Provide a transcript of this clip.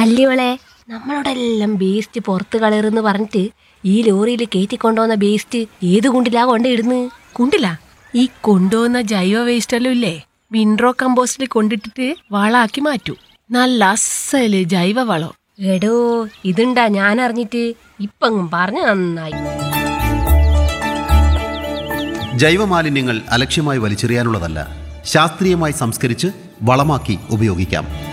അല്ലയോളെ, നമ്മളോടെല്ലാം waste പുറത്ത് കളയറെന്ന് പറഞ്ഞിട്ട് ഈ ലോറിയിൽ കയറ്റിക്കൊണ്ടുവന്ന വേസ്റ്റ് ഏത് കുണ്ടിലാ കൊണ്ടിടുന്ന്? കുണ്ടില്ല, ഈ കൊണ്ടുവന്ന ജൈവ വേസ്റ്റ് എല്ലാം ഇല്ലേ, വിൻഡ്രോ കമ്പോസ്റ്റിൽ കൊണ്ടിട്ടിട്ട് വളാക്കി മാറ്റൂ. നല്ല അസല് ജൈവ വളം. എടോ, ഇതുണ്ടാ ഞാൻ അറിഞ്ഞിട്ട്. ഇപ്പങ്ങും പറഞ്ഞു നന്നായി. ജൈവമാലിന്യങ്ങൾ അലക്ഷ്യമായി വലിച്ചെറിയാനുള്ളതല്ല, ശാസ്ത്രീയമായി സംസ്കരിച്ച് വളമാക്കി ഉപയോഗിക്കാം.